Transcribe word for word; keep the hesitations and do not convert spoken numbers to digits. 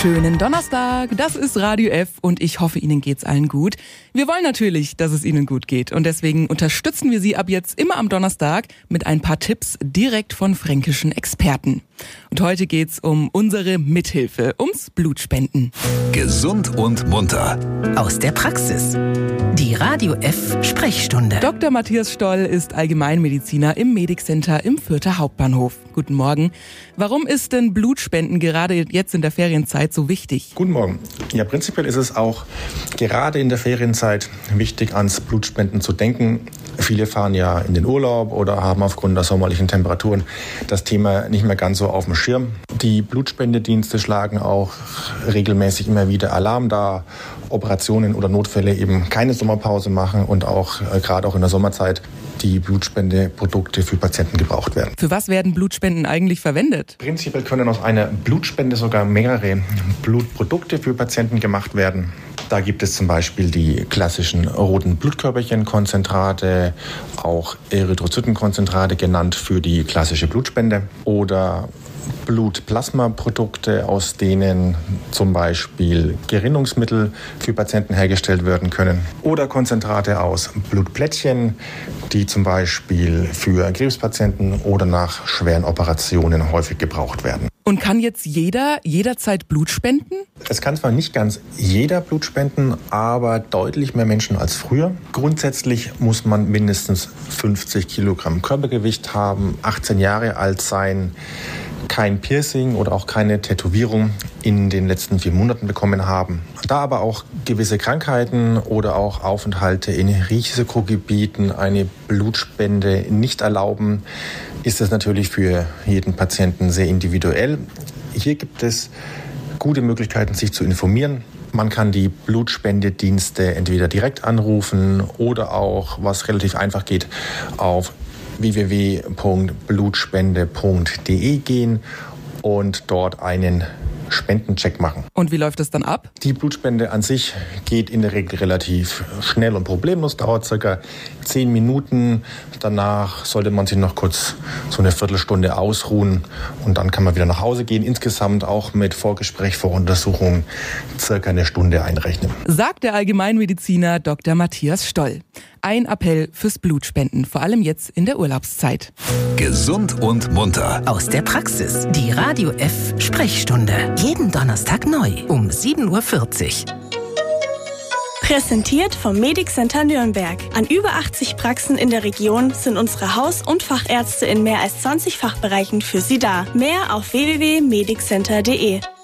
Schönen Donnerstag, das ist Radio F und ich hoffe, Ihnen geht's allen gut. Wir wollen natürlich, dass es Ihnen gut geht und deswegen unterstützen wir Sie ab jetzt immer am Donnerstag mit ein paar Tipps direkt von fränkischen Experten. Und heute geht's um unsere Mithilfe, ums Blutspenden. Gesund und munter. Aus der Praxis. Die Radio F Sprechstunde. Doktor Matthias Stoll ist Allgemeinmediziner im Medic-Center im Fürther Hauptbahnhof. Guten Morgen. Warum ist denn Blutspenden gerade jetzt in der Ferienzeit so wichtig? Guten Morgen. Ja, prinzipiell ist es auch gerade in der Ferienzeit wichtig, ans Blutspenden zu denken. Viele fahren ja in den Urlaub oder haben aufgrund der sommerlichen Temperaturen das Thema nicht mehr ganz so auf dem Schirm. Die Blutspendedienste schlagen auch regelmäßig immer wieder Alarm, da Operationen oder Notfälle eben keine Sommerpause machen und auch äh, gerade auch in der Sommerzeit die Blutspendeprodukte für Patienten gebraucht werden. Für was werden Blutspenden eigentlich verwendet? Prinzipiell können aus einer Blutspende sogar mehrere Blutprodukte für Patienten gemacht werden. Da gibt es zum Beispiel die klassischen roten Blutkörperchenkonzentrate, auch Erythrozytenkonzentrate genannt für die klassische Blutspende oder Blutplasmaprodukte, aus denen zum Beispiel Gerinnungsmittel für Patienten hergestellt werden können. Oder Konzentrate aus Blutplättchen, die zum Beispiel für Krebspatienten oder nach schweren Operationen häufig gebraucht werden. Und kann jetzt jeder jederzeit Blut spenden? Es kann zwar nicht ganz jeder Blut spenden, aber deutlich mehr Menschen als früher. Grundsätzlich muss man mindestens fünfzig Kilogramm Körpergewicht haben, achtzehn Jahre alt sein, kein Piercing oder auch keine Tätowierung in den letzten vier Monaten bekommen haben. Da aber auch gewisse Krankheiten oder auch Aufenthalte in Risikogebieten eine Blutspende nicht erlauben, ist es natürlich für jeden Patienten sehr individuell. Hier gibt es gute Möglichkeiten, sich zu informieren. Man kann die Blutspendedienste entweder direkt anrufen oder auch, was relativ einfach geht, auf w w w punkt blutspende punkt d e gehen und dort einen Spendencheck machen. Und wie läuft das dann ab? Die Blutspende an sich geht in der Regel relativ schnell und problemlos, dauert circa zehn Minuten. Danach sollte man sich noch kurz so eine Viertelstunde ausruhen und dann kann man wieder nach Hause gehen. Insgesamt auch mit Vorgespräch, Voruntersuchung circa eine Stunde einrechnen. Sagt der Allgemeinmediziner Doktor Matthias Stoll. Ein Appell fürs Blutspenden, vor allem jetzt in der Urlaubszeit. Gesund und munter. Aus der Praxis. Die Radio F Sprechstunde. Jeden Donnerstag neu um sieben Uhr vierzig. Präsentiert vom Medic-Center Nürnberg. An über achtzig Praxen in der Region sind unsere Haus- und Fachärzte in mehr als zwanzig Fachbereichen für Sie da. Mehr auf w w w punkt medic center punkt d e.